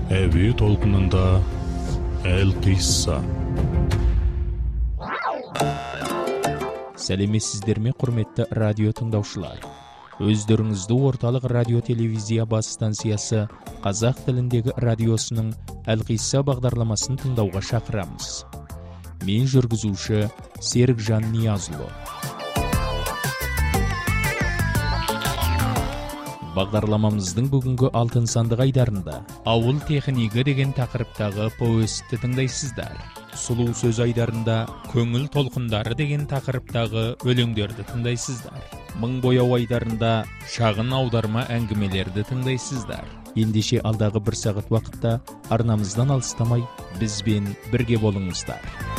Әуе толқынында Әл-Қисса. Сәлеметсіздер ме, құрметті радио тыңдаушылар? Өздеріңізді орталық радио телевизия бас станциясы қазақ тіліндегі радиосының Әл-Қисса бағдарламасын тыңдауға шақырамыз. Мен жүргізуші Серікжан Ниязұлы. Бағдарламамыздың бүгінгі алтын сандық айдарында ауыл технигі деген тақырыптағы повестті тыңдайсыздар. Сұлу сөз айдарында көңіл толқындары деген тақырыптағы өлеңдерді тыңдайсыздар. Мың бояу айдарында шағын аударма әңгімелерді тыңдайсыздар. Ендеше алдағы бір сағат уақытта арнамыздан алыстамай бізбен бірге болыңыздар.